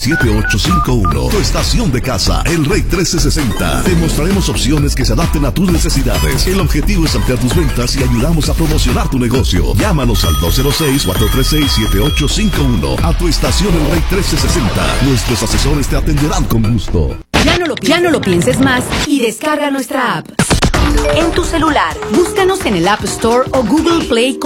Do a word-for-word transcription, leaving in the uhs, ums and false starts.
siete ocho cinco uno. Tu estación de casa, El Rey trece sesenta. Te mostraremos opciones que se adapten a tus necesidades. El objetivo es ampliar tus ventas y ayudamos a promocionar tu negocio. Llámanos al dos cero seis, cuatro tres seis, siete ocho cinco uno. A tu estación El Rey trece sesenta. Nuestros asesores te atenderán con gusto. Ya no lo, ya no lo pienses más y descarga nuestra app. En tu celular, búscanos en el App Store o Google Play.